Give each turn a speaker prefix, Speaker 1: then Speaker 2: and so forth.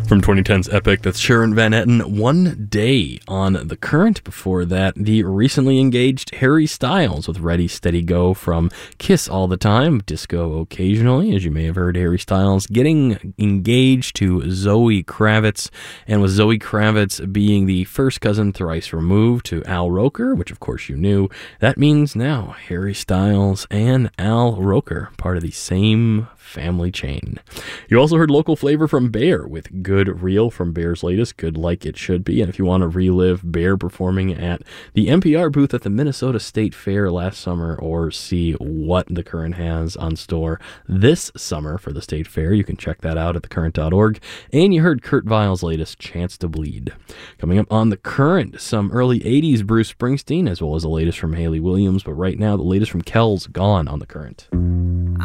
Speaker 1: From 2010's Epic, that's Sharon Van Etten, One Day on The Current. Before that, the recently engaged Harry Styles with Ready, Steady, Go from Kiss All the Time, Disco Occasionally. As you may have heard, Harry Styles getting engaged to Zoe Kravitz, and with Zoe Kravitz being the first cousin thrice removed to Al Roker, which of course you knew, that means now Harry Styles and Al Roker, part of the same family chain. You also heard local flavor from Bear with Good Real from Bear's latest, Good Like It Should Be. And if you want to relive Bear performing at the NPR booth at the Minnesota State Fair last summer, or see what The Current has on store this summer for the State Fair, you can check that out at thecurrent.org. And you heard Kurt Weill's latest, Chance to Bleed. Coming up on The Current, some early 80s Bruce Springsteen, as well as the latest from Hayley Williams. But right now, the latest from Kells Gone on The Current.